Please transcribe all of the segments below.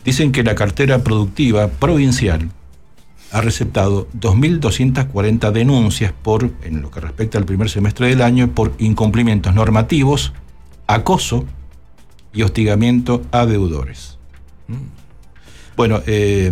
dicen que la cartera productiva provincial ha receptado 2.240 denuncias en lo que respecta al primer semestre del año, por incumplimientos normativos, acoso y hostigamiento a deudores. Bueno,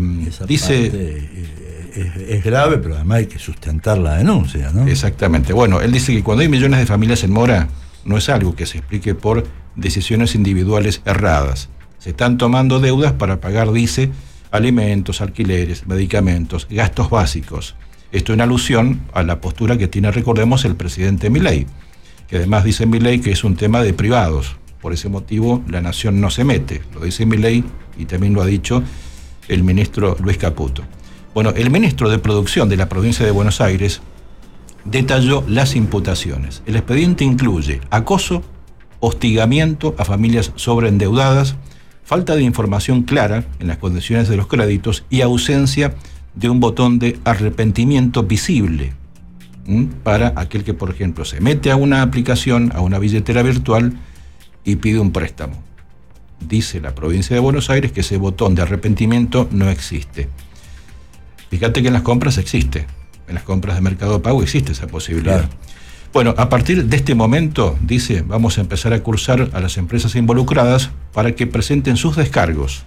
dice... Es grave, pero además hay que sustentar la denuncia, ¿no? Exactamente. Bueno, él dice que cuando hay millones de familias en mora, no es algo que se explique por decisiones individuales erradas. Se están tomando deudas para pagar, dice, alimentos, alquileres, medicamentos, gastos básicos. Esto en alusión a la postura que tiene, recordemos, el presidente Milei, que además dice Milei que es un tema de privados. Por ese motivo, la nación no se mete. Lo dice Milei y también lo ha dicho el ministro Luis Caputo. Bueno, el ministro de Producción de la provincia de Buenos Aires detalló las imputaciones. El expediente incluye acoso, hostigamiento a familias sobreendeudadas, falta de información clara en las condiciones de los créditos y ausencia de un botón de arrepentimiento visible para aquel que, por ejemplo, se mete a una aplicación, a una billetera virtual y pide un préstamo. Dice la provincia de Buenos Aires que ese botón de arrepentimiento no existe. Fíjate que en las compras existe, en las compras de Mercado Pago existe esa posibilidad. Claro. Bueno, a partir de este momento, dice, vamos a empezar a cursar a las empresas involucradas para que presenten sus descargos.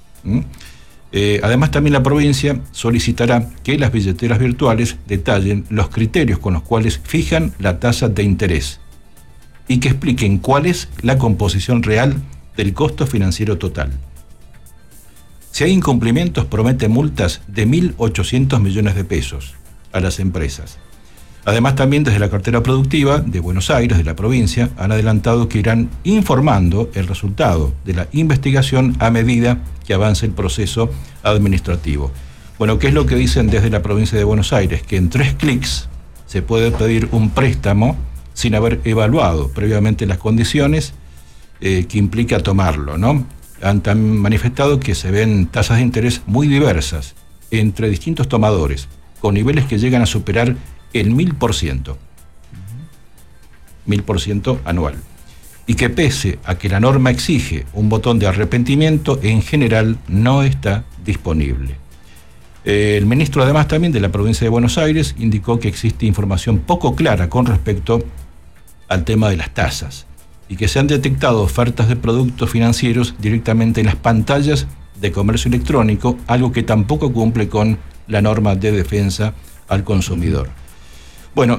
Además, también la provincia solicitará que las billeteras virtuales detallen los criterios con los cuales fijan la tasa de interés y que expliquen cuál es la composición real del costo financiero total. Si hay incumplimientos, promete multas de 1.800 millones de pesos a las empresas. Además, también desde la cartera productiva de Buenos Aires, de la provincia, han adelantado que irán informando el resultado de la investigación a medida que avance el proceso administrativo. Bueno, ¿qué es lo que dicen desde la provincia de Buenos Aires? Que en 3 clics se puede pedir un préstamo sin haber evaluado previamente las condiciones que implica tomarlo, ¿no? Han también manifestado que se ven tasas de interés muy diversas entre distintos tomadores, con niveles que llegan a superar el 1.000%. 1.000% anual. Y que pese a que la norma exige un botón de arrepentimiento, en general no está disponible. El ministro, además, también de la provincia de Buenos Aires, indicó que existe información poco clara con respecto al tema de las tasas y que se han detectado ofertas de productos financieros directamente en las pantallas de comercio electrónico, algo que tampoco cumple con la norma de defensa al consumidor. Bueno,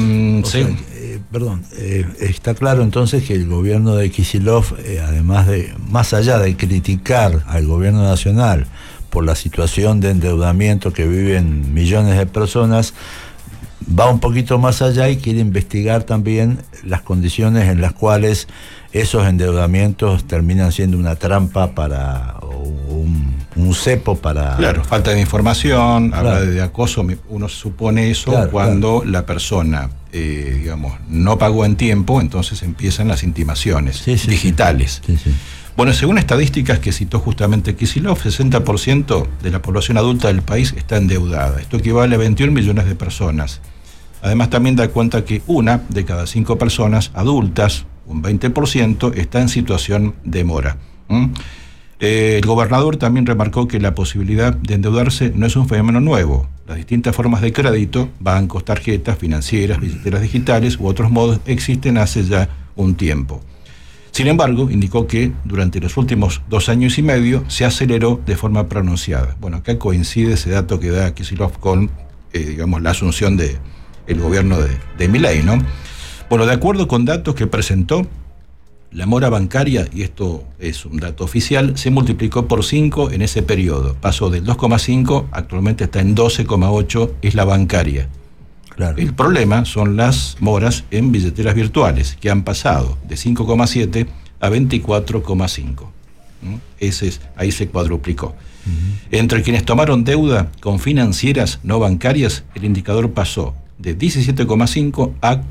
está claro entonces que el gobierno de Kicillof, además de, más allá de criticar al gobierno nacional por la situación de endeudamiento que viven millones de personas, va un poquito más allá y quiere investigar también las condiciones en las cuales esos endeudamientos terminan siendo una trampa para un cepo para... Claro, falta de información, claro. Habla de acoso, uno supone eso, claro, cuando claro. La persona, no pagó en tiempo, entonces empiezan las intimaciones digitales. Sí. Bueno, según estadísticas que citó justamente Kicillof, 60% de la población adulta del país está endeudada. Esto equivale a 21 millones de personas. Además, también da cuenta que 1 de cada 5 personas adultas, un 20%, está en situación de mora. El gobernador también remarcó que la posibilidad de endeudarse no es un fenómeno nuevo. Las distintas formas de crédito, bancos, tarjetas financieras, billeteras digitales u otros modos existen hace ya un tiempo. Sin embargo, indicó que durante los últimos 2 años y medio se aceleró de forma pronunciada. Bueno, acá coincide ese dato que da Kicillof con, la asunción del gobierno de Milei, ¿no? Bueno, de acuerdo con datos que presentó, la mora bancaria, y esto es un dato oficial, se multiplicó por 5 en ese periodo. Pasó del 2,5, actualmente está en 12,8, es la bancaria. Claro. El problema son las moras en billeteras virtuales, que han pasado de 5,7 a 24,5. Ahí se cuadruplicó. Uh-huh. Entre quienes tomaron deuda con financieras no bancarias, el indicador pasó de 17,5 a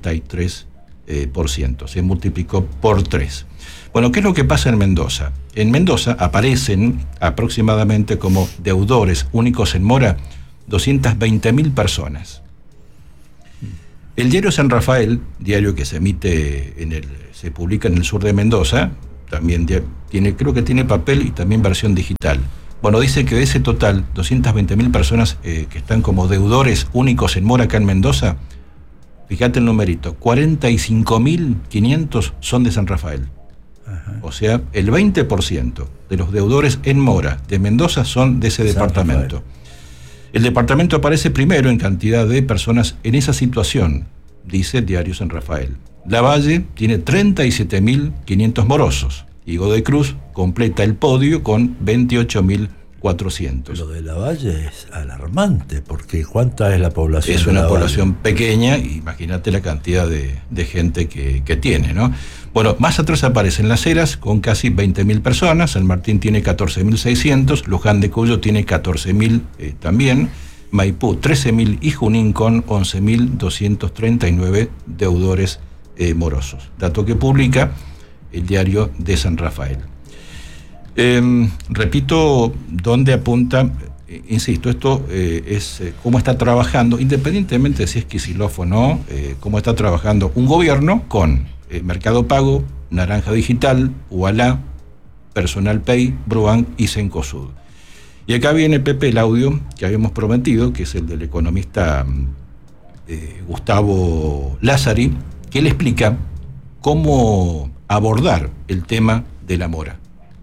43%. Se multiplicó por 3. Bueno, ¿qué es lo que pasa en Mendoza? En Mendoza aparecen aproximadamente como deudores únicos en mora 220.000 personas. El diario San Rafael, diario que se publica en el sur de Mendoza, también creo que tiene papel y también versión digital. Bueno, dice que de ese total, 220.000 personas que están como deudores únicos en mora acá en Mendoza, fíjate el numerito, 45.500 son de San Rafael. Ajá. O sea, el 20% de los deudores en mora de Mendoza son de ese departamento. El departamento aparece primero en cantidad de personas en esa situación, dice el diario San Rafael. Lavalle tiene 37.500 morosos. Y Godoy Cruz completa el podio con 28.400. Lo de Lavalle es alarmante, porque ¿cuánta es la población? Es una población pequeña, imagínate la cantidad de gente que tiene, ¿no? Bueno, más atrás aparecen Las Heras con casi 20.000 personas, San Martín tiene 14.600, Luján de Cuyo tiene 14.000 también, Maipú 13.000 y Junín con 11.239 deudores morosos. Dato que publica el diario de San Rafael. Repito, dónde apunta, insisto, esto es cómo está trabajando, independientemente de si es Kicillof o no, cómo está trabajando un gobierno con Mercado Pago, Naranja Digital, Ualá, Personal Pay, Brubank y Cencosud. Y acá viene, Pepe, el audio que habíamos prometido, que es el del economista Gustavo Lázari, que él explica cómo abordar el tema de la mora.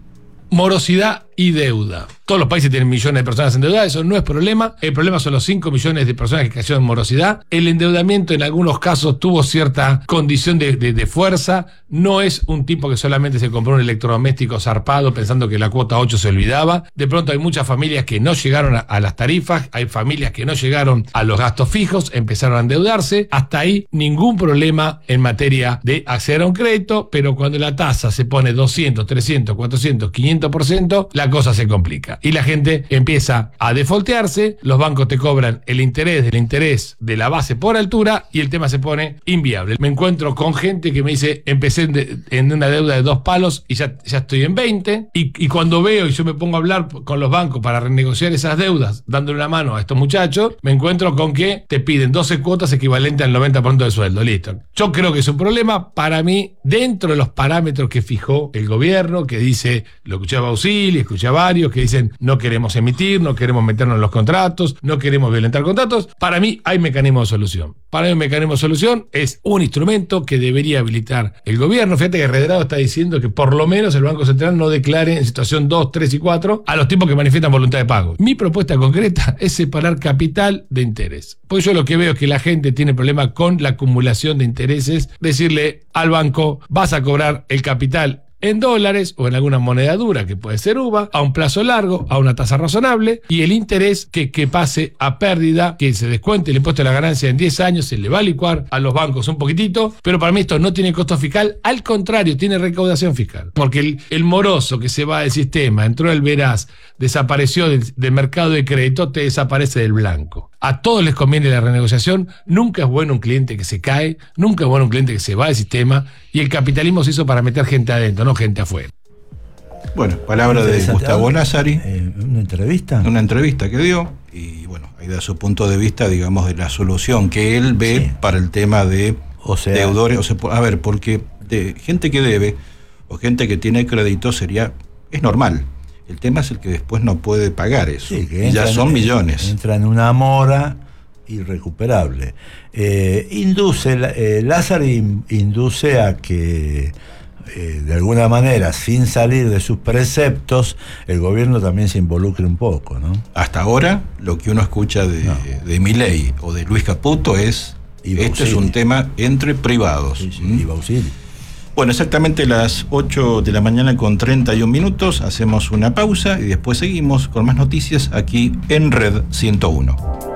Morosidad y deuda. Todos los países tienen millones de personas endeudadas, eso no es problema. El problema son los 5 millones de personas que cayeron en morosidad. El endeudamiento en algunos casos tuvo cierta condición de fuerza. No es un tipo que solamente se compró un electrodoméstico zarpado pensando que la cuota 8 se olvidaba. De pronto hay muchas familias que no llegaron a las tarifas, hay familias que no llegaron a los gastos fijos, empezaron a endeudarse. Hasta ahí ningún problema en materia de acceder a un crédito, pero cuando la tasa se pone 200, 300, 400, 500%, la cosa se complica. Y la gente empieza a defaultearse, los bancos te cobran el interés del interés de la base por altura y el tema se pone inviable. Me encuentro con gente que me dice, empecé en una deuda de 2 palos y ya estoy en 20, y cuando veo y yo me pongo a hablar con los bancos para renegociar esas deudas, dándole una mano a estos muchachos, me encuentro con que te piden 12 cuotas equivalentes al 90% del sueldo. Listo. Yo creo que es un problema para mí dentro de los parámetros que fijó el gobierno, que dice, lo escuchaba Bausili, escuché a varios que dicen no queremos emitir, no queremos meternos en los contratos, no queremos violentar contratos. Para mí hay mecanismo de solución. Para mí el mecanismo de solución es un instrumento que debería habilitar el gobierno. Fíjate que Redrado está diciendo que por lo menos el Banco Central no declare en situación 2, 3 y 4 a los tipos que manifiestan voluntad de pago. Mi propuesta concreta es separar capital de interés. Porque yo lo que veo es que la gente tiene problema con la acumulación de intereses. Decirle al banco, vas a cobrar el capital en dólares o en alguna moneda dura que puede ser UVA, a un plazo largo, a una tasa razonable, y el interés que pase a pérdida, que se descuente el impuesto de la ganancia en 10 años, se le va a licuar a los bancos un poquitito, pero para mí esto no tiene costo fiscal, al contrario, tiene recaudación fiscal, porque el moroso que se va del sistema, entró el veraz, desapareció del mercado de crédito, te desaparece del blanco. A todos les conviene la renegociación, nunca es bueno un cliente que se cae, nunca es bueno un cliente que se va del sistema, y el capitalismo se hizo para meter gente adentro, no gente afuera. Bueno, palabra de Gustavo Lázari. ¿Una entrevista? Una entrevista que dio, y bueno, ahí da su punto de vista, digamos, de la solución que él ve para el tema de deudores. O sea, a ver, porque de gente que debe o gente que tiene crédito es normal. El tema es el que después no puede pagar eso. Sí, que ya son millones. Entra en una mora irrecuperable. Lázari induce a que de alguna manera, sin salir de sus preceptos, el gobierno también se involucre un poco, ¿no? Hasta ahora, lo que uno escucha de Milei o de Luis Caputo es, este es un tema entre privados. Sí, y Bausili. Bueno, exactamente las 8 de la mañana con 31 minutos, hacemos una pausa y después seguimos con más noticias aquí en Red 101.